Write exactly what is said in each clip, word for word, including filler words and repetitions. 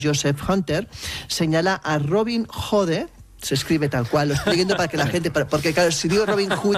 Joseph Hunter, señala a Robin Hood, se escribe tal cual, lo estoy leyendo para que la gente, porque claro, si digo Robin Hood,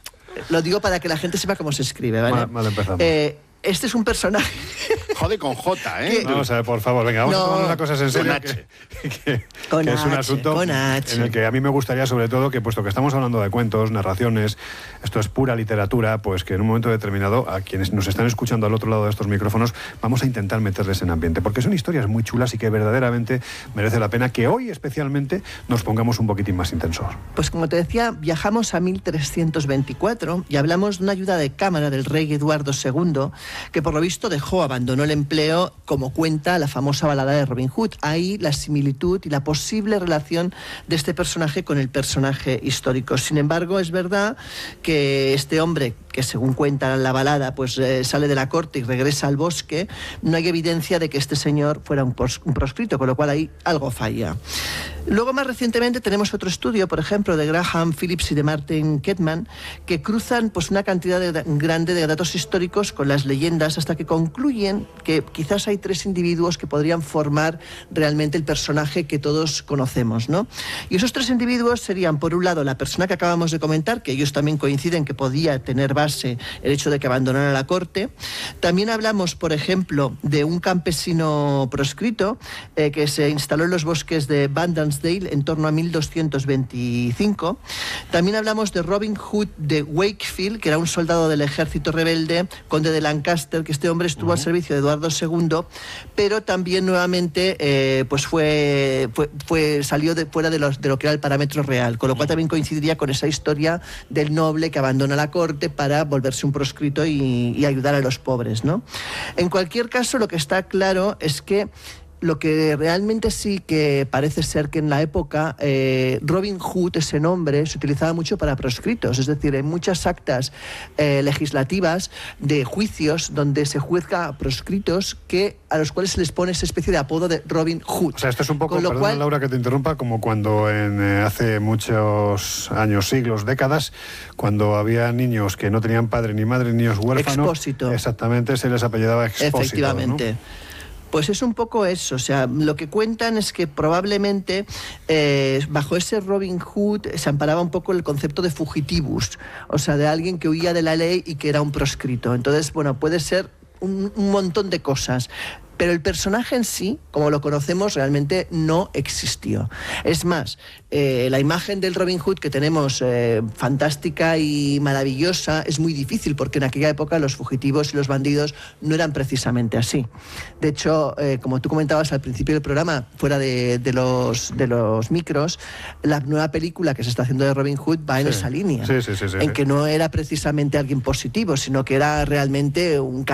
lo digo para que la gente sepa cómo se escribe, ¿vale? Mal, mal empezamos. Eh, este es un personaje... Jode con J, ¿eh? Que... Vamos a ver, por favor, venga, vamos no, a tomar las cosas en serio. Con H. Que, que, con que es un H, asunto con H. en el que a mí me gustaría, sobre todo, que puesto que estamos hablando de cuentos, narraciones, esto es pura literatura, pues que en un momento determinado, a quienes nos están escuchando al otro lado de estos micrófonos, vamos a intentar meterles en ambiente, porque son historias muy chulas y que verdaderamente merece la pena que hoy, especialmente, nos pongamos un poquitín más intensos. Pues como te decía, viajamos a mil trescientos veinticuatro y hablamos de una ayuda de cámara del rey Eduardo segundo, que por lo visto dejó, abandonó el empleo, como cuenta la famosa balada de Robin Hood. Ahí la similitud y la posible relación de este personaje con el personaje histórico. Sin embargo, es verdad que este hombre, que según cuenta la balada, pues eh, sale de la corte y regresa al bosque, no hay evidencia de que este señor fuera un, pros, un proscrito, con lo cual ahí algo falla. Luego, más recientemente, tenemos otro estudio, por ejemplo, de Graham Phillips y de Martin Ketman, que cruzan pues una cantidad de, grande de datos históricos con las leyendas hasta que concluyen que quizás hay tres individuos que podrían formar realmente el personaje que todos conocemos, ¿no? Y esos tres individuos serían, por un lado, la persona que acabamos de comentar, que ellos también coinciden que podía tener base el hecho de que abandonara la corte. También hablamos, por ejemplo, de un campesino proscrito eh, que se instaló en los bosques de Bandansdale en torno a mil doscientos veinticinco. También hablamos de Robin Hood de Wakefield, que era un soldado del ejército rebelde, conde de Lancaster, que este hombre estuvo uh-huh. al servicio de Eduardo segundo, pero también nuevamente eh, pues fue, fue, fue salió de, fuera de, los, de lo que era el parámetro real, con lo cual también coincidiría con esa historia del noble que abandona la corte para volverse un proscrito y, y ayudar a los pobres, ¿no? En cualquier caso, lo que está claro es que lo que realmente sí que parece ser que en la época eh, Robin Hood, ese nombre, se utilizaba mucho para proscritos, es decir, en muchas actas eh, legislativas de juicios donde se juzga a proscritos que, a los cuales se les pone esa especie de apodo de Robin Hood. O sea, esto es un poco, perdona cual... Laura que te interrumpa, como cuando en, eh, hace muchos años, siglos, décadas, cuando había niños que no tenían padre ni madre, niños huérfanos, Expósito. Exactamente, se les apellidaba Expósito. Efectivamente. ¿No? Pues es un poco eso, o sea, lo que cuentan es que probablemente eh, bajo ese Robin Hood se amparaba un poco el concepto de fugitivus, o sea, de alguien que huía de la ley y que era un proscrito. Entonces, bueno, puede ser un, un montón de cosas. Pero el personaje en sí, como lo conocemos, realmente no existió. Es más, eh, la imagen del Robin Hood que tenemos eh, fantástica y maravillosa es muy difícil porque en aquella época los fugitivos y los bandidos no eran precisamente así. De hecho, eh, como tú comentabas al principio del programa, fuera de, de, los, de los micros, la nueva película que se está haciendo de Robin Hood va en sí. esa línea, sí, sí, sí, sí, en sí. que no era precisamente alguien positivo, sino que era realmente un